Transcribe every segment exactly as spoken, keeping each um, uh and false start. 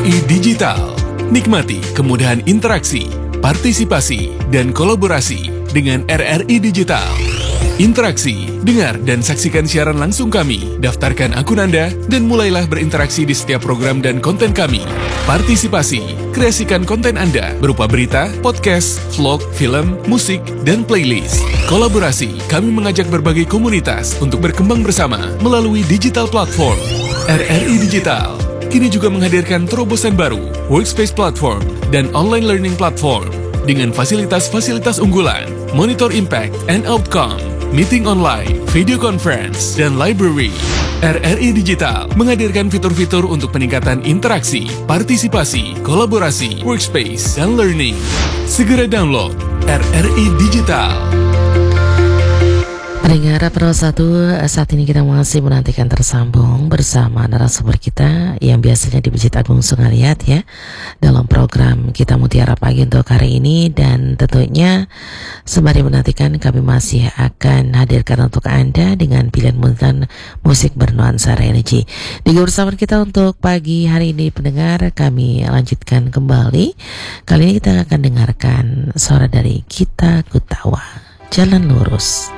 I Digital. Nikmati kemudahan interaksi, partisipasi, dan kolaborasi dengan R R I Digital. Interaksi, dengar dan saksikan siaran langsung kami, daftarkan akun Anda, dan mulailah berinteraksi di setiap program dan konten kami. Partisipasi, kreasikan konten Anda berupa berita, podcast, vlog, film, musik, dan playlist. Kolaborasi, kami mengajak berbagai komunitas untuk berkembang bersama melalui digital platform. R R I Digital kini juga menghadirkan terobosan baru, workspace platform, dan online learning platform dengan fasilitas-fasilitas unggulan, monitor impact and outcome, meeting online, video conference, dan library. R R I Digital menghadirkan fitur-fitur untuk peningkatan interaksi, partisipasi, kolaborasi, workspace, dan learning. Segera download R R I Digital. Pendengar Pro satu, saat ini kita masih menantikan tersambung bersama narasumber kita yang biasanya di Masjid Agung Sungaliat ya, dalam program kita Mutiara Pagi untuk hari ini. Dan tentunya sembari menantikan, kami masih akan hadirkan untuk Anda dengan pilihan musik musik bernuansa religi. Di bersama kita untuk pagi hari ini pendengar, kami lanjutkan kembali. Kali ini kita akan dengarkan suara dari Gita Gutawa, Jalan Lurus.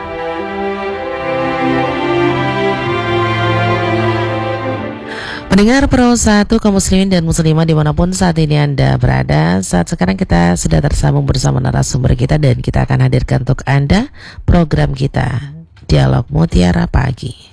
Pendengar Pro satu, kaum muslimin dan muslimah dimanapun saat ini Anda berada, saat sekarang kita sudah tersambung bersama narasumber kita dan kita akan hadirkan untuk Anda program kita Dialog Mutiara Pagi.